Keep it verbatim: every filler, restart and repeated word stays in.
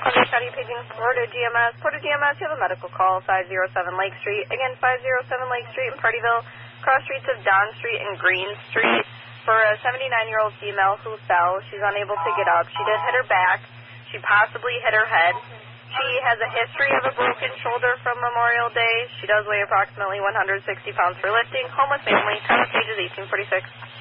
Carter County Paging Porter G M S. Porter G M S, you have a medical call, five oh seven Lake Street. Again, five oh seven Lake Street in Partyville, cross streets of Don Street and Green Street. For a seventy-nine-year-old female who fell, she's unable to get up. She did hit her back. She possibly hit her head. She has a history of a broken shoulder from Memorial Day. She does weigh approximately one hundred sixty pounds for lifting. Homeless family, time of pages eighteen forty-six.